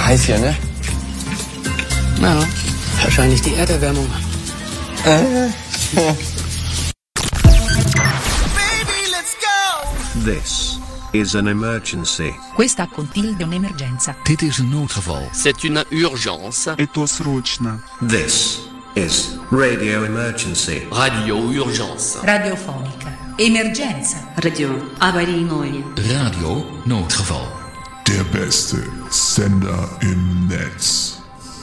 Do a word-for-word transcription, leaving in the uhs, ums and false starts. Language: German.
Heiß hier, ne? Na, wahrscheinlich die Erderwärmung. Äh. This is an emergency. Questa con tilde è un'emergenza. Dit is een noodgeval. C'est une urgence. Это срочно. This is Radio Emergency. Radio urgence. Radiofonica. Emergenza. Radio аварийное. Radio noodgeval. Der beste Sender im Netz.